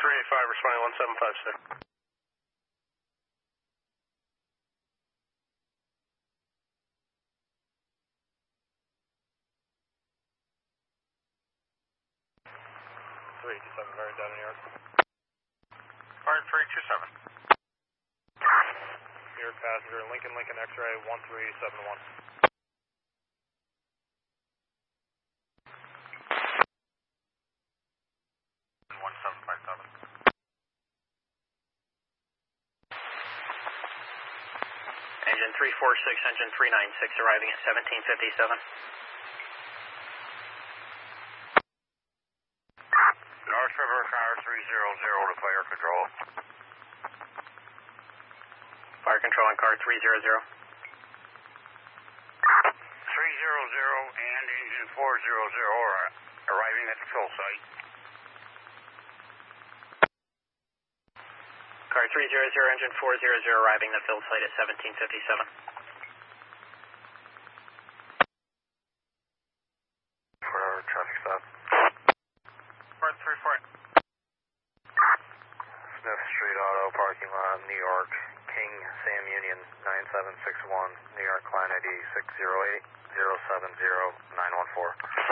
385, responding 1756. Very down in New York. Car 327. New York passenger, Lincoln X-ray 1371. 1757. Engine 346, engine 396 arriving at 1757. North River car 300 to fire control. Fire control on car 300. 300 and engine 400 are arriving at the kill site. Car 300, engine 400 arriving at the field site at 1757. For traffic stop. Car 34. Smith Street Auto parking lot, New York. King Sam Union 9761, New York, client ID 608070914.